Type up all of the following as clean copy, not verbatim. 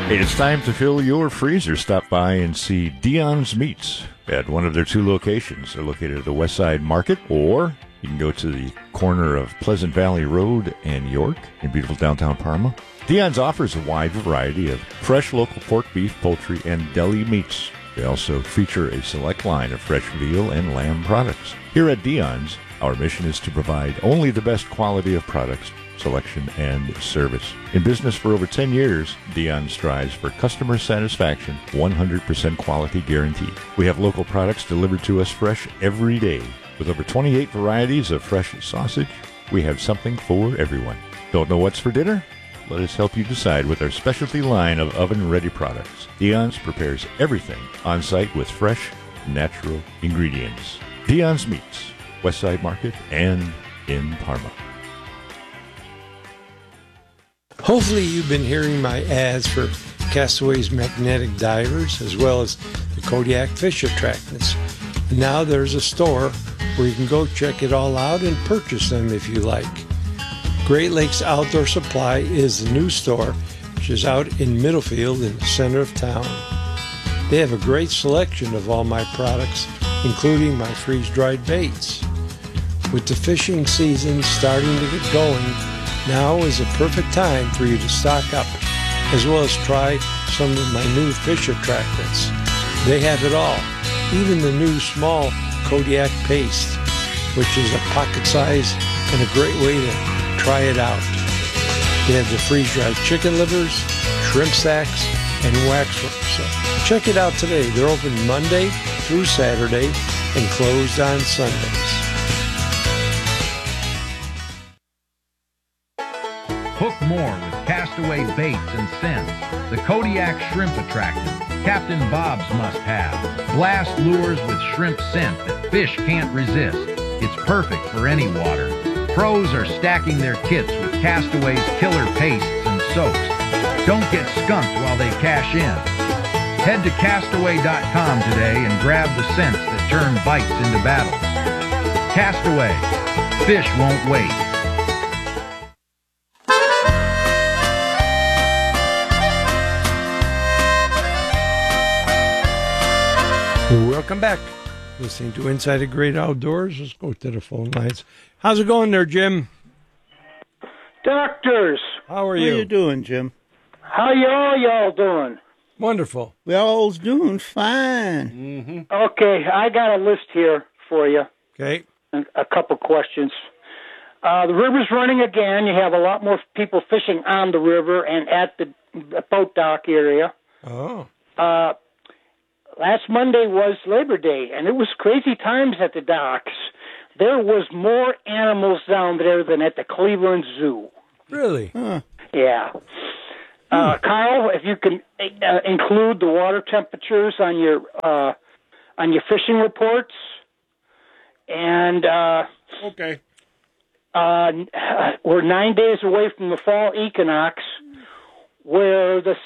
Hey, it's time to fill your freezer. Stop by and see Dion's Meats at one of their two locations. They're located at the West Side Market, or you can go to the corner of Pleasant Valley Road and York in beautiful downtown Parma. Dion's offers a wide variety of fresh local pork, beef, poultry, and deli meats. They also feature a select line of fresh veal and lamb products. Here at Dion's, our mission is to provide only the best quality of products, selection, and service. In business for over 10 years, Dion strives for customer satisfaction, 100% quality guarantee. We have local products delivered to us fresh every day. With over 28 varieties of fresh sausage, we have something for everyone. Don't know what's for dinner? Let us help you decide with our specialty line of oven-ready products. Dion's prepares everything on-site with fresh, natural ingredients. Dion's Meats, West Side Market, and in Parma. Hopefully you've been hearing my ads for Castaway's Magnetic Divers as well as the Kodiak Fish Attractants. And now there's a store where you can go check it all out and purchase them if you like. Great Lakes Outdoor Supply is the new store, which is out in Middlefield in the center of town. They have a great selection of all my products, including my freeze-dried baits. With the fishing season starting to get going, now is a perfect time for you to stock up, as well as try some of my new fish attractants. They have it all, even the new small Kodiak paste, which is a pocket size and a great way to try it out. They have the freeze-dried chicken livers, shrimp sacks, and waxworks. So check it out today. They're open Monday through Saturday and closed on Sundays. Hook more with Castaway baits and scents. The Kodiak Shrimp Attractant, Captain Bob's must-have. Blast lures with shrimp scent that fish can't resist. It's perfect for any water. Pros are stacking their kits with Castaway's killer pastes and soaks. Don't get skunked while they cash in. Head to Castaway.com today and grab the scents that turn bites into battles. Castaway. Fish won't wait. Welcome back. Listening to Inside the Great Outdoors. Let's go to the phone lines. How's it going there, Jim? Doctors. How are How you? you doing, Jim? How y'all doing? Wonderful. We all's doing fine. Okay, I got a list here for you. Okay. And a couple questions. The river's running again. You have a lot more people fishing on the river and at the boat dock area. Oh. Last Monday was Labor Day, and it was crazy times at the docks. There was more animals down there than at the Cleveland Zoo. Really? Yeah. Kyle, if you can include the water temperatures on your fishing reports, and Okay. We're 9 days away from the fall equinox, where the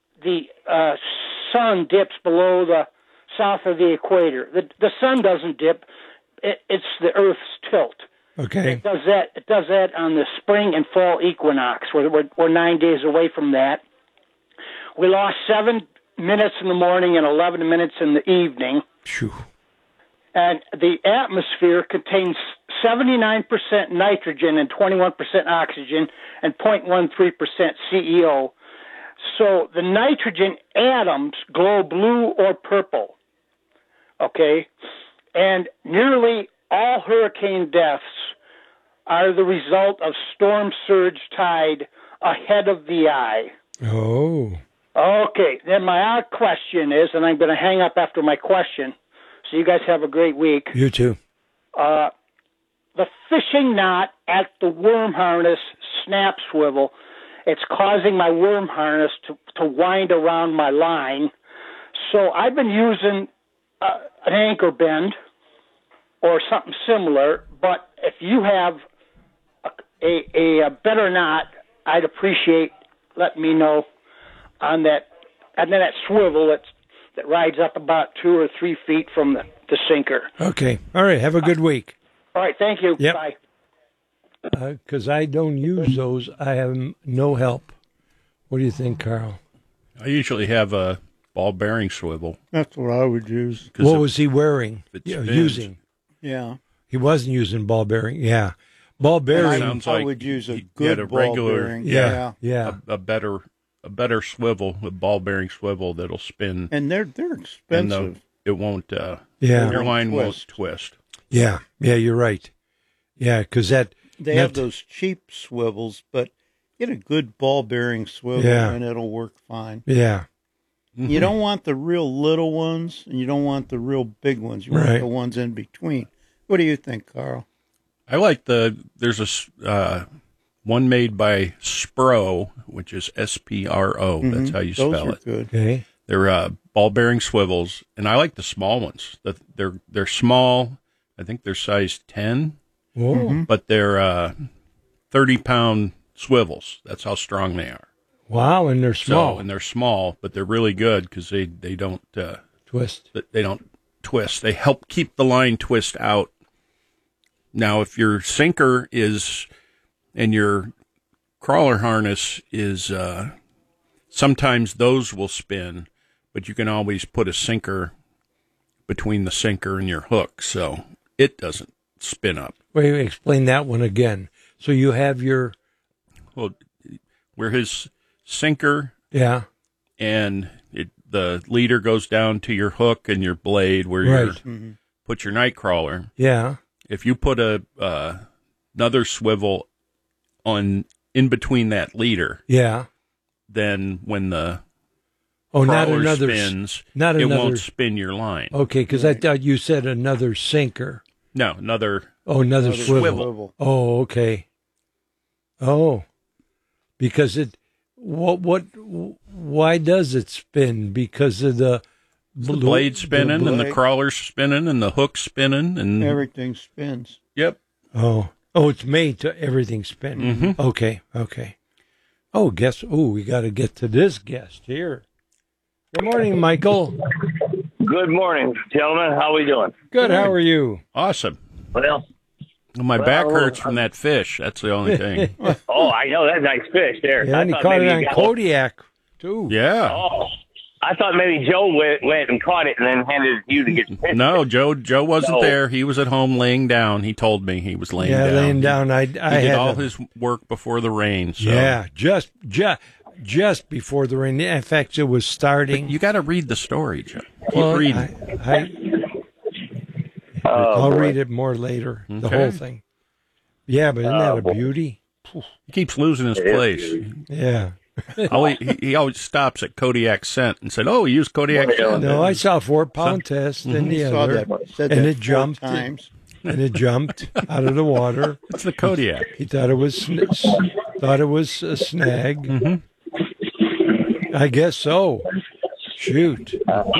sun dips below the south of the equator. The sun doesn't dip; it's the Earth's tilt. Okay. It does that on the spring and fall equinox. We're 9 days away from that. We lost 7 minutes in the morning and 11 minutes in the evening. Phew. And the atmosphere contains 79% nitrogen and 21% oxygen and 0.13% CEO. So the nitrogen atoms glow blue or purple. Okay? And nearly all hurricane deaths are the result of storm surge tide ahead of the eye. Oh. Okay, then my odd question is, and I'm going to hang up after my question, so you guys have a great week. You too. The fishing knot at the worm harness snap swivel, it's causing my worm harness to wind around my line. So I've been using an anchor bend or something similar, but if you have a better knot, I'd appreciate letting me know on that. And then that swivel that rides up about 2 or 3 feet from the sinker. Okay. All right. Have a good week. All right. Thank you. Yep. Bye. Because I don't use those, I have no help. What do you think, Carl? I usually have a ball bearing swivel. That's what I would use. What was he wearing? If it Yeah, spins. using. Yeah. He wasn't using ball bearing. Yeah. Ball bearing. Sounds I like would use a he good had a ball regular- bearing. Yeah. Yeah. a better swivel, a ball bearing swivel that'll spin, And they're and expensive. it won't. Yeah. Your line won't Twist. twist. Yeah. Yeah, you're right. Yeah, because They have those cheap swivels, but get a good ball bearing swivel Yeah. and it'll work fine. Yeah. You don't want the real little ones and you don't want the real big ones. You want Right. the ones in between. What do you think, Carl? I like there's a one made by Spro, which is SPRO. That's how you Those spell are it. good. Okay. They're ball bearing swivels, and I like the small ones. They're small. I think they're size 10, Whoa. but they're 30-pound swivels. That's how strong they are. Wow, and they're small. So, and they're small, but they're really good because they don't Twist. they don't twist. They help keep the line twist out. Now, if your sinker is and your crawler harness is, sometimes those will spin, but you can always put a sinker between the sinker and your hook, so it doesn't spin up. Wait, explain that one again. So you have your, Well, where his sinker yeah, and the leader goes down to your hook and your blade where right. you put your night crawler. Yeah. If you put another swivel in between that leader, Yeah. then when the Oh, not crawler another. spins, not it another- won't spin your line. Okay, because I thought you said another sinker. No, another. Oh, another swivel. swivel. Oh, okay. Oh, because why does it spin? Because of the Blade spinning and the blade. crawler spinning and the hook spinning and Everything spins. yep. Oh, it's made to everything spin. Mm-hmm. Okay. Oh, we got to get to this guest here. Good morning, Michael. Good morning, gentlemen. How we doing? Good. How are you? Awesome. Well, My back hurts from that fish. That's the only thing. I know that's nice fish there. Yeah, I and he thought caught it maybe on you got- Kodiak too. Yeah. Oh, I thought maybe Joe went and caught it and then handed it to you to get the fish. No, Joe wasn't No. there. He was at home laying down. He told me he was laying down. laying down. I He had did all to- his work before the rain. So. Yeah, just before the rain. In fact, it was starting. You got to read the story, Joe. Keep Well, reading. I'll read it more later. The Okay. whole thing. Yeah, but isn't that a beauty? He keeps losing his place. Yeah. He always stops at Kodiak Scent and said, "Oh, he used Kodiak Scent." No, I saw a 4-pound test and the Saw other, that. Said and that it 4 jumped. times. And it jumped out of the water. It's the Kodiak. He thought it was a snag. Mm-hmm. I guess so. Shoot,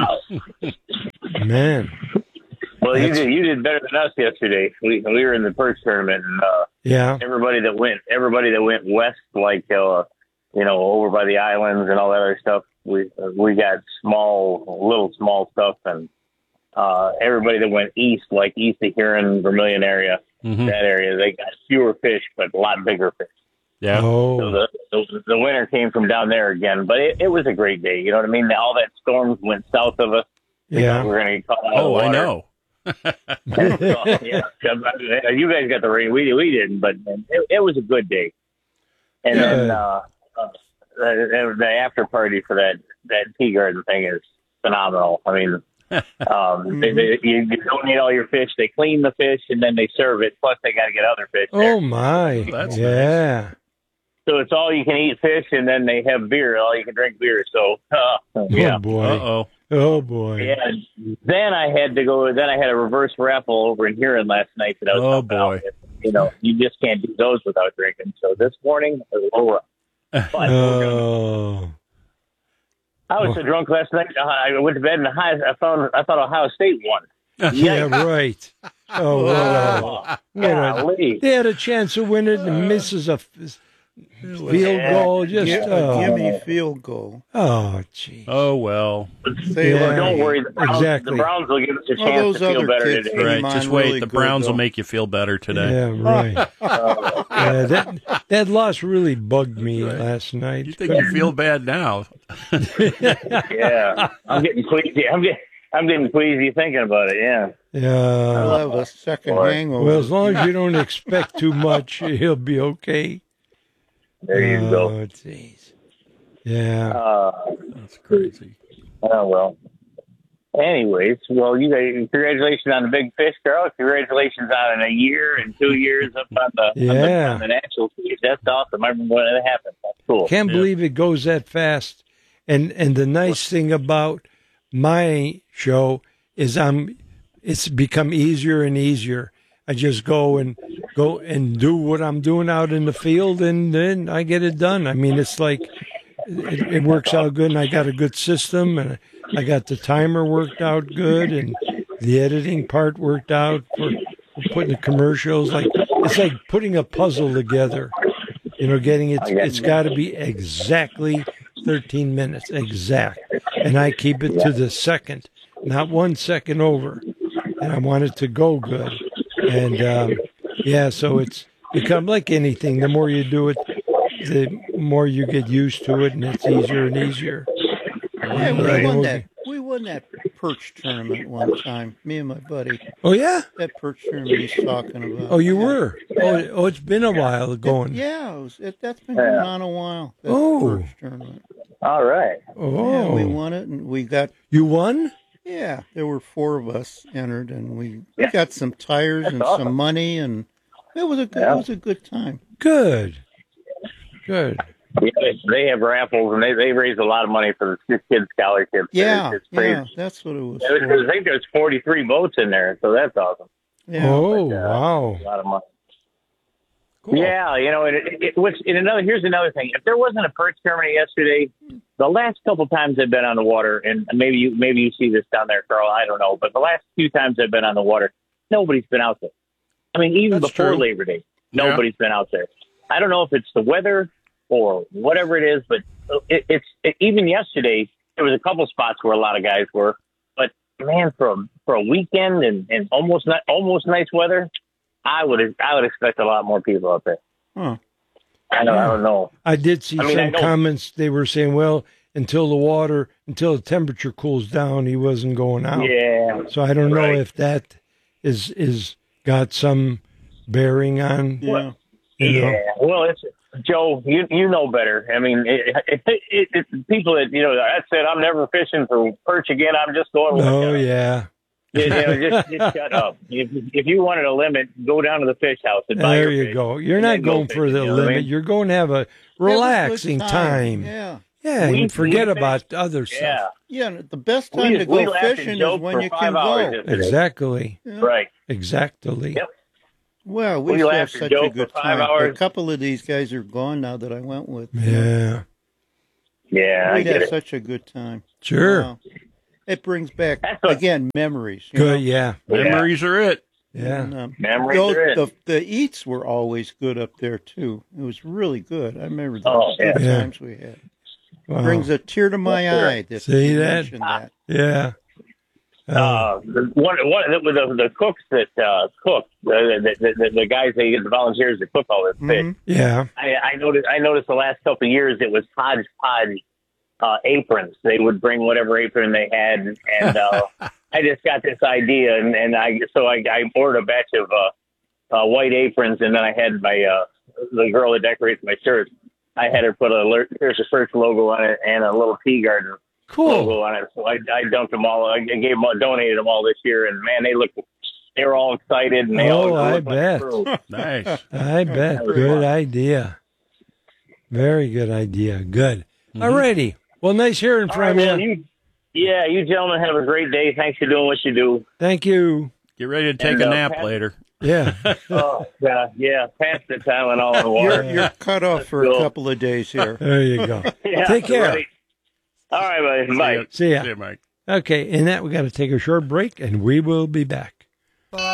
man. Well, you did better than us yesterday. We were in the perch tournament, and Yeah. everybody that went west, like over by the islands and all that other stuff, we got little small stuff, and everybody that went east, like east of Huron, Vermilion area, Mhm. that area, they got fewer fish, but a lot bigger fish. Yeah. So Oh, the winter came from down there again, but it was a great day. You know what I mean? All that storms went south of us. yeah. We're going to get caught out of the Oh, I water. know. Yeah, you guys got the rain. We didn't, but it was a good day. And then the after party for that tea garden thing is phenomenal. I mean, you donate all your fish. They clean the fish and then they serve it. Plus, they got to get other fish there. Oh my. That's yeah. So it's all you can eat fish, and then they have beer. All you can drink beer. So yeah. Oh boy. Uh-oh. Oh boy. Yeah. Then I had to go. Then I had a reverse raffle over in Huron last night that I was Oh, helping out boy. with. You just can't do those without drinking. So this morning, it was over. But Oh. I was so drunk last night. I went to bed and I thought Ohio State won. Yeah, right. Oh, Golly. they had a chance to win it and Field goal, just Gimme field goal. Oh, gee. Oh, well. Say Yeah. Well, don't worry. The Browns will give us a chance those to feel other better kids today. Right. Mine Just wait. really The good, Browns will though. make you feel better today. Yeah, right. Yeah, that loss really bugged me last night. You think you feel bad now? Yeah, I'm getting queasy. I'm getting queasy thinking about it. Yeah. I'll Yeah. have a second Boy. hangover. Well, as long as you don't expect too much, he'll be okay. There you go. Oh, jeez. Yeah. That's crazy. Oh well. Anyways, well, you guys, congratulations on the big fish, Carl. Congratulations on a year and 2 years up on Yeah. on the national stage. That's awesome. I remember when it happened. That's cool. Can't believe it goes that fast. And the nice thing about my show is it's become easier and easier. I just go and do what I'm doing out in the field, and then I get it done. I mean, it's like it works out good, and I got a good system, and I got the timer worked out good, and the editing part worked out for putting the commercials. Like it's like putting a puzzle together. You know, getting it. It's got to be exactly 13 minutes, exact, and I keep it to the second, not 1 second over, and I want it to go good. And so it's become like anything. The more you do it, the more you get used to it, and it's easier and easier. Yeah, Yeah, we won that perch tournament one time. Me and my buddy. Oh yeah. That perch tournament he's talking about. Oh, you were. Oh, it's been a while going. Yeah, that's been going on a while. That Oh. perch tournament. All right. Oh, Yeah, we won it, and we got. You won? Yeah, there were 4 of us entered, and we got some tires and awesome. some money, and it was a good time. Good. Good. Yeah, they have raffles, and they raise a lot of money for the kids' scholarships. Yeah, It's crazy. yeah, that's what it was. I think there's 43 boats in there, so that's awesome. Yeah. Oh, wow. A lot of money. Cool. Yeah, you know, here's another thing. If there wasn't a perch tournament yesterday, the last couple times I've been on the water, and maybe you see this down there, Carl, I don't know, but the last few times I've been on the water, nobody's been out there. I mean, even That's before true. Labor Day, nobody's been out there. I don't know if it's the weather or whatever it is, but even yesterday, there was a couple spots where a lot of guys were, but man, for a weekend and almost nice weather, I would expect a lot more people out there. Huh. I don't know. I did see I some know- comments. They were saying, well, until the temperature cools down, he wasn't going out. Yeah. So I don't know Right. if that is got some bearing on. Yeah. You know? Yeah. Well, it's Joe. You know better. I mean, it's people that that said I'm never fishing for perch again. I'm just going. Oh yeah. Just shut up. If you wanted a limit, go down to the fish house and buy There your you fish. go. You're And not then go going for fishing, the you know what I limit. mean? You're going to have a relaxing Have a good time. Yeah. Yeah, We- and forget we about other stuff. Yeah. Yeah, and the best We time to go laughed and fishing is joked when for you 5 can hours go. yesterday. Exactly. Yeah. Right. Exactly. Yep. Well, We we still have laughed and such a joked for good 5 time. A hours. couple of these guys are gone now that I went with. Yeah. Yeah, I We'd get have it. such a good time. Sure. Wow. It brings back, That's what- again, memories. you Good. know? Yeah. Memories are it. Yeah. And, Memories those- are it. the eats were always good up there, too. It was really good. I remember the Oh, yeah. good Yeah. times we had. Wow. Brings a tear to my Sure. eye. That See you that? mentioned that. Yeah. The cooks that cook, the guys they get the volunteers that cook all this fish. Mhm. Yeah. I noticed the last couple of years it was hodgepodge aprons. They would bring whatever apron they had, and I just got this idea, and I ordered a batch of white aprons, and then I had my the girl that decorates my shirts. I had her put There's a Search logo on it and a little tea garden logo Cool. on it. So I dumped them all. I donated them all this year, and man, they were all excited, and they all I looked like bet. crew. Nice. I bet. was Good fun. idea. Very good idea. Good. Mm-hmm. All righty. Well, nice hearing All right, from well, you. you gentlemen have a great day. Thanks for doing what you do. Thank you. Get ready to take And, a nap Pat- later. Yeah. Oh, yeah, pass the Tylenol in the water. You're cut off for a Cool. couple of days here. There you go. Yeah, Take care. right. All right, buddy. Bye. See ya. See ya, Mike. Okay, and that we got to take a short break, and we will be back.